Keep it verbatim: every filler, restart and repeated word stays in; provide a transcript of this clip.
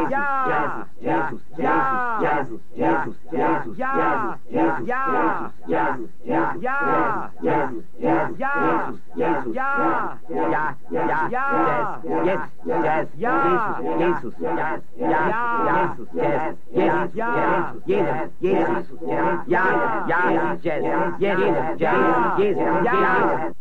Jesus, Jesus, Jesus, Jesus, Jesus, Jesus, Jesus, Jesus, Jesus, Jesus, Jesus, Jesus, Jesus, ja, ja, ja, yes, yes, yes, Jesus, yes, ja, Jesus, yes, yes, Jesus, Jesus, Jesus, ja, ja, yes, yes, yes, Jesus, Jesus, Jesus, ja.